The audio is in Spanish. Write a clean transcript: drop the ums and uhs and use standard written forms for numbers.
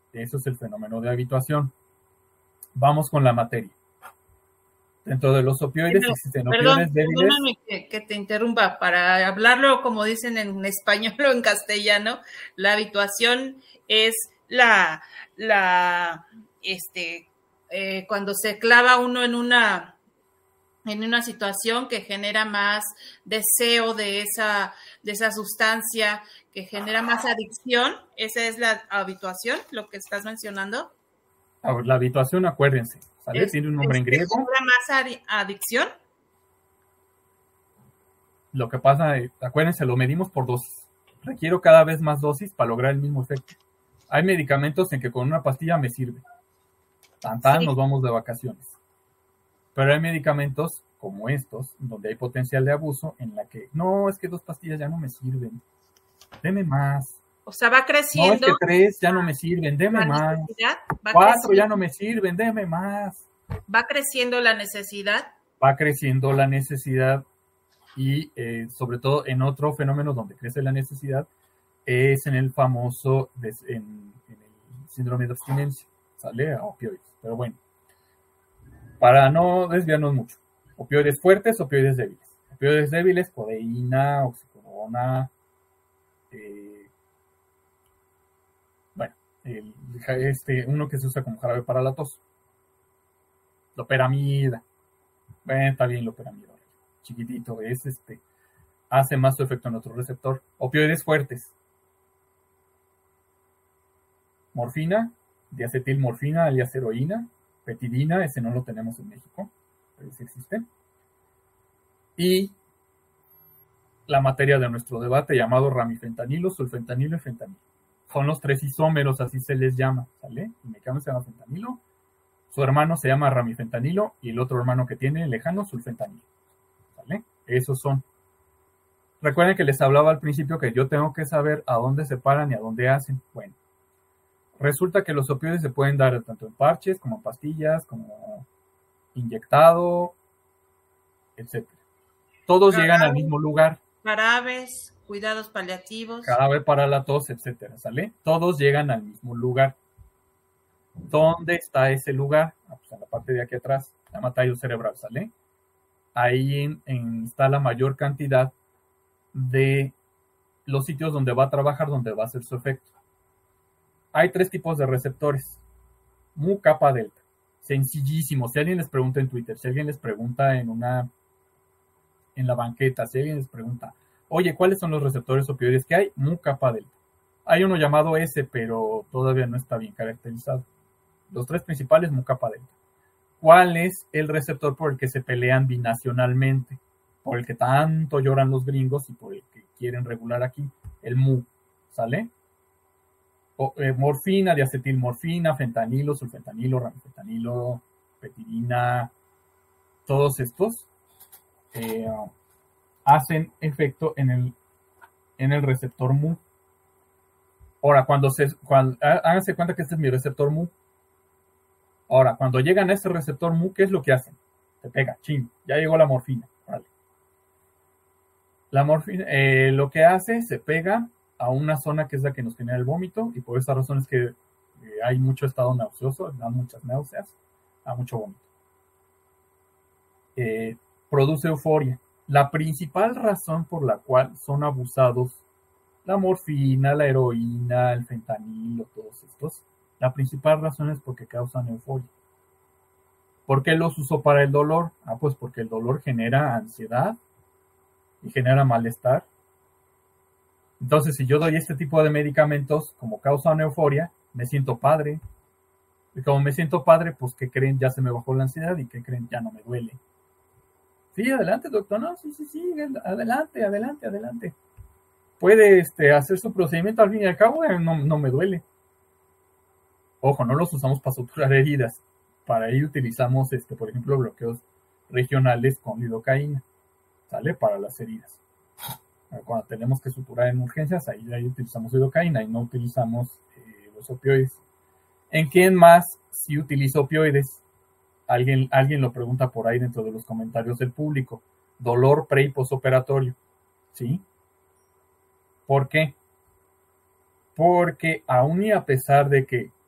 Eso es el fenómeno de habituación. Vamos con la materia. Dentro de los opioides existen opioides débiles. Perdóname que te interrumpa. Para hablarlo, como dicen en español o en castellano, la habituación es cuando se clava uno en una situación que genera más deseo de esa sustancia, que genera más adicción. ¿Esa es la habituación, lo que estás mencionando? La habituación, acuérdense, ¿sale? Tiene un nombre en griego. ¿Genera más adicción? Lo que pasa, acuérdense, lo medimos por dosis. Requiero cada vez más dosis para lograr el mismo efecto. Hay medicamentos en que con una pastilla me sirve. Tan, nos vamos de vacaciones. Pero hay medicamentos como estos, donde hay potencial de abuso, en la que, no, es que 2 pastillas ya no me sirven. Deme más. O sea, va creciendo. No, es que 3 ya no me sirven, deme más. 4 ya no me sirven, deme más. Va creciendo la necesidad. Va creciendo la necesidad y sobre todo en otro fenómeno donde crece la necesidad es en el famoso, en el síndrome de abstinencia, ¿sale? A opioides. Pero bueno, para no desviarnos mucho. Opioides fuertes, opioides débiles. Opioides débiles, codeína, oxicodona, uno que se usa como jarabe para la tos. Loperamida. Bueno, está bien loperamida. Chiquitito, hace más su efecto en otro receptor. Opioides fuertes. Morfina, diacetilmorfina, alias heroína, petidina, ese no lo tenemos en México, pero ese existe. Y la materia de nuestro debate llamado ramifentanilo, sulfentanilo y fentanilo. Son los 3 isómeros, así se les llama, ¿sale? El medicamento se llama fentanilo, su hermano se llama ramifentanilo y el otro hermano que tiene lejano, sulfentanilo, ¿sale? Esos son. Recuerden que les hablaba al principio que yo tengo que saber a dónde se paran y a dónde hacen. Bueno, resulta que los opioides se pueden dar tanto en parches, como en pastillas, como inyectado, etc. Todos llegan al mismo lugar. Jarabes, cuidados paliativos. Jarabe para la tos, etcétera, ¿sale? Todos llegan al mismo lugar. ¿Dónde está ese lugar? Pues en la parte de aquí atrás, la tallo cerebral, ¿sale? Ahí está la mayor cantidad de los sitios donde va a trabajar, donde va a hacer su efecto. Hay 3 tipos de receptores. Mu, kappa, delta. Sencillísimo. Si alguien les pregunta en Twitter, si alguien les pregunta en la banqueta, si alguien les pregunta, oye, ¿cuáles son los receptores opioides que hay? Mu, kappa, delta. Hay uno llamado S, pero todavía no está bien caracterizado. Los 3 principales, mu, kappa, delta. ¿Cuál es el receptor por el que se pelean binacionalmente? Por el que tanto lloran los gringos y por el que quieren regular aquí, el mu, ¿sale? Morfina, diacetilmorfina, fentanilo, sulfentanilo, ramifentanilo, petidina, todos estos hacen efecto en el receptor mu. Ahora, háganse cuenta que este es mi receptor mu. Ahora, cuando llegan a este receptor mu, ¿qué es lo que hacen? Se pega, chin, ya llegó la morfina. Vale. La morfina, lo que hace, se pega a una zona que es la que nos genera el vómito, y por esa razón es que hay mucho estado nauseoso, da muchas náuseas, da mucho vómito. Produce euforia. La principal razón por la cual son abusados la morfina, la heroína, el fentanilo, todos estos, la principal razón es porque causan euforia. ¿Por qué los uso para el dolor? Pues porque el dolor genera ansiedad y genera malestar. Entonces, si yo doy este tipo de medicamentos, como causan euforia, me siento padre. Y como me siento padre, pues, ¿qué creen? Ya se me bajó la ansiedad y ¿qué creen? Ya no me duele. Sí, adelante, doctor. No, sí, adelante. Puede hacer su procedimiento, al fin y al cabo, no me duele. Ojo, no los usamos para suturar heridas. Para ello utilizamos, por ejemplo, bloqueos regionales con lidocaína, ¿sale? Para las heridas. Cuando tenemos que suturar en urgencias, ahí utilizamos lidocaína y no utilizamos los opioides. ¿En quién más sí utiliza opioides? Alguien lo pregunta por ahí dentro de los comentarios del público. Dolor pre- y postoperatorio. ¿Sí? ¿Por qué? Porque aún y a pesar de que